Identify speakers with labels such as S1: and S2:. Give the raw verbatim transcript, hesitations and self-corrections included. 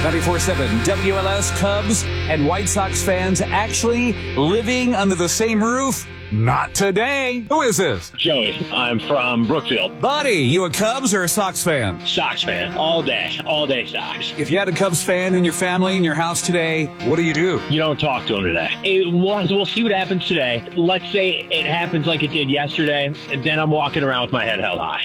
S1: ninety-four point seven W L S Cubs and White Sox fans actually living under the same roof? Not today. Who is this?
S2: Joey. I'm from Brookfield.
S1: Buddy, you a Cubs or a Sox fan?
S2: Sox fan. All day. All day Sox.
S1: If you had a Cubs fan in your family, in your house today, what do you do?
S2: You don't talk to them today. It, we'll, we'll see what happens today. Let's say it happens like it did yesterday, and then I'm walking around with my head held high.